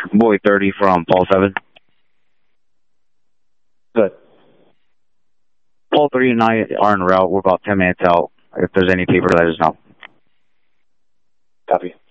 Boy 30 from Paul 7. Good. Paul 3 and I are en route. We're about 10 minutes out. If there's any paper, let us know. Copy.